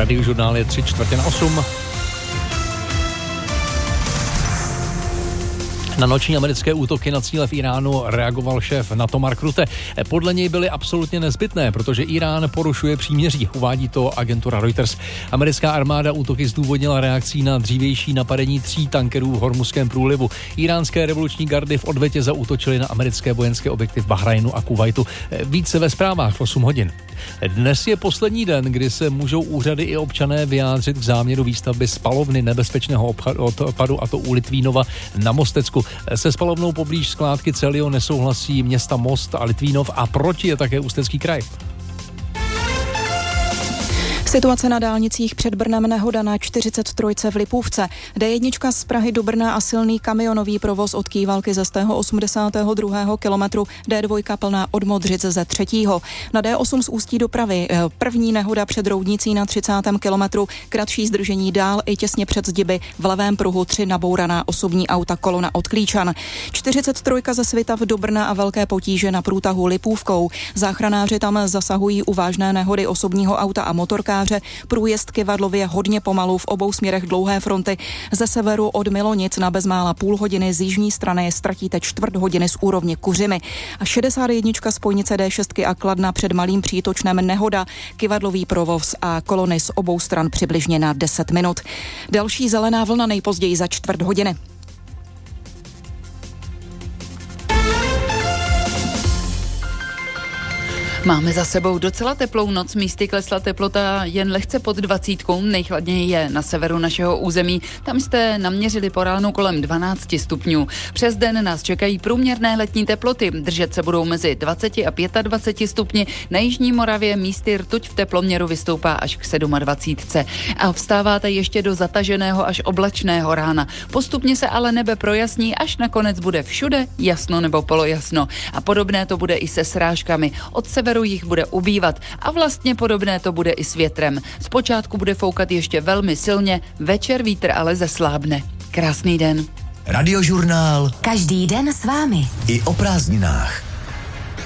Radiožurnál je 7:45. Na noční americké útoky na cíle v Iránu reagoval šéf NATO Mark Rutte. Podle něj byly absolutně nezbytné, protože Irán porušuje příměří, uvádí to agentura Reuters. Americká armáda útoky zdůvodnila reakcí na dřívější napadení 3 tankerů v Hormuzském průlivu. Iránské revoluční gardy v odvetě zaútočily na americké vojenské objekty v Bahrajnu a Kuvajtu. Více ve zprávách v 8 hodin. Dnes je poslední den, kdy se můžou úřady i občané vyjádřit k záměru výstavby spalovny nebezpečného odpadu, a to u Litvínova na Mostecku. Se spalovnou poblíž skládky Celio nesouhlasí města Most a Litvínov a proti je také Ústecký kraj. Situace na dálnicích před Brnem, nehoda na 43 v Lipůvce. D1 z Prahy do Brna a silný kamionový provoz od Kývalky ze 82. kilometru, D2 plná od Modřic ze 3. Na D8 z Ústí do Pravy první nehoda před Roudnicí na 30. kilometru, kratší zdržení dál i těsně před Zdiby, v levém pruhu 3 nabouraná osobní auta, kolona od Klíčan. 43 ze Svitav do Brna a velké potíže na průtahu Lipůvkou. Záchranáři tam zasahují u vážné nehody osobního auta a motorkáře. Průjezd Kyvadlově hodně pomalu, v obou směrech dlouhé fronty. Ze severu od Milonic na bezmála půl hodiny, z jižní strany ztratíte 1/4 hodiny z úrovně Kuřimy. A 61 spojnice D6 a Kladna před Malým Přítočnem nehoda, kyvadlový provoz a kolony z obou stran přibližně na 10 minut. Další zelená vlna nejpozději za 1/4 hodiny. Máme za sebou docela teplou noc, místy klesla teplota jen lehce pod 20, nejchladněji je na severu našeho území, tam jste naměřili po ránu kolem 12 stupňů. Přes den nás čekají průměrné letní teploty, držet se budou mezi 20 a 25 stupni, na jižní Moravě místy rtuť v teploměru vystoupá až k 27. A vstáváte ještě do zataženého až oblačného rána. Postupně se ale nebe projasní, až nakonec bude všude jasno nebo polojasno. A podobné to bude i se srážkami. Od severu jich bude ubývat a vlastně podobné to bude i s větrem. Zpočátku bude foukat ještě velmi silně, večer vítr ale zeslábne. Krásný den. Radiožurnál. Každý den s vámi. I o prázdninách.